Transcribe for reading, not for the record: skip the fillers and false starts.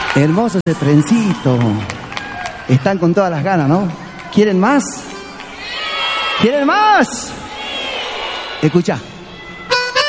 Hermoso ese trencito. Están con todas las ganas, ¿no? ¿Quieren más? ¿Quieren más? Escucha.